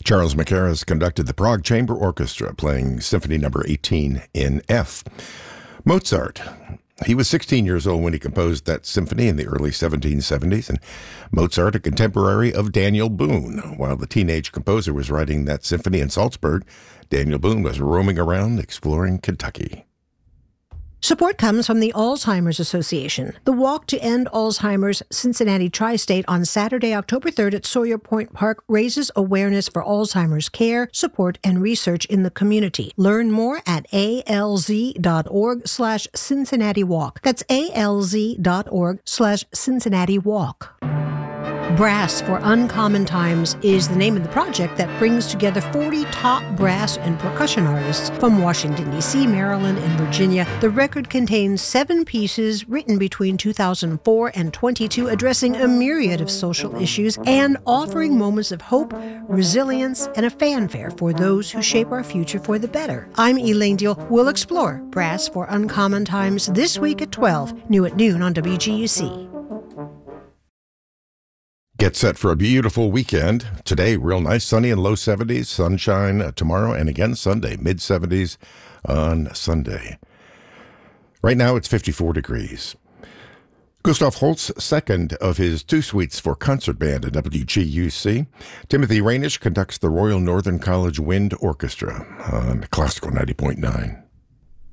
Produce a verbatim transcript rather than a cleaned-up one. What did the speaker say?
Charles Mackerras conducted the Prague Chamber Orchestra, playing Symphony Number eighteen in F. Mozart. He was sixteen years old when he composed that symphony in the early seventeen seventies, and Mozart, a contemporary of Daniel Boone. While the teenage composer was writing that symphony in Salzburg, Daniel Boone was roaming around exploring Kentucky. Support comes from the Alzheimer's Association. The Walk to End Alzheimer's Cincinnati Tri-State on Saturday, October third at Sawyer Point Park raises awareness for Alzheimer's care, support, and research in the community. Learn more at alz.org slash Cincinnati Walk. That's alz.org slash Cincinnati Walk. Brass for Uncommon Times is the name of the project that brings together forty top brass and percussion artists from Washington, D C, Maryland, and Virginia. The record contains seven pieces written between two thousand four and twenty-two, addressing a myriad of social issues and offering moments of hope, resilience, and a fanfare for those who shape our future for the better. I'm Elaine Deal. We'll explore Brass for Uncommon Times this week at twelve, new at noon on W G U C. Get set for a beautiful weekend. Today, real nice, sunny and low seventies, sunshine uh, tomorrow, and again Sunday, mid seventies on Sunday. Right now, it's fifty-four degrees. Gustav Holst's second of his two suites for concert band at W G U C. Timothy Rainish conducts the Royal Northern College Wind Orchestra on Classical ninety point nine.